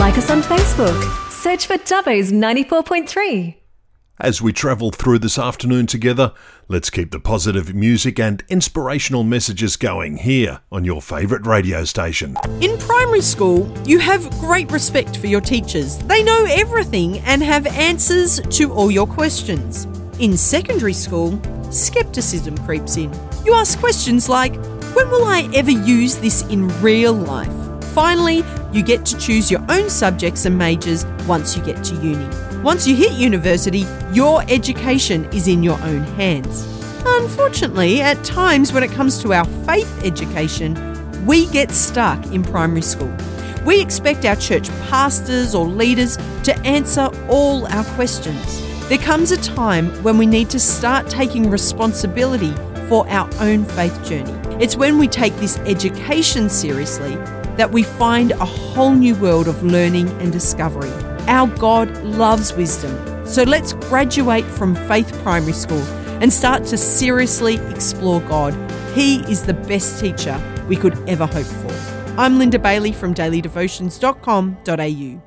Like us on Facebook. Search for Dubbo's 94.3. As we travel through this afternoon together, let's keep the positive music and inspirational messages going here on your favourite radio station. In primary school, you have great respect for your teachers. They know everything and have answers to all your questions. In secondary school, scepticism creeps in. You ask questions like, when will I ever use this in real life? Finally, you get to choose your own subjects and majors once you get to uni. Once you hit university, your education is in your own hands. Unfortunately, at times when it comes to our faith education, we get stuck in primary school. We expect our church pastors or leaders to answer all our questions. There comes a time when we need to start taking responsibility for our own faith journey. It's when we take this education seriously that we find a whole new world of learning and discovery. Our God loves wisdom, so let's graduate from Faith Primary School and start to seriously explore God. He is the best teacher we could ever hope for. I'm Linda Bailey from dailydevotions.com.au.